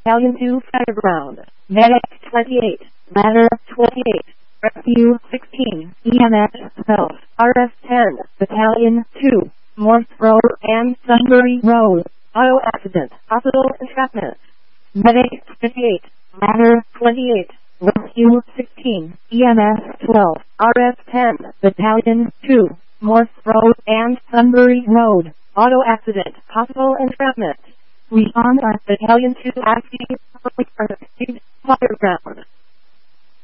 Battalion 2 Fairground, Medic 28, Ladder 28, Rescue 16, EMS 12, RF 10, Battalion 2, Morse Road and Sunbury Road, auto accident, hospital entrapment. Medic 28, Ladder 28, Rescue 16, EMS 12, RF 10, Battalion 2, Morse Road and Sunbury Road, auto accident, hospital entrapment. Respond on Battalion 2 active Fairground.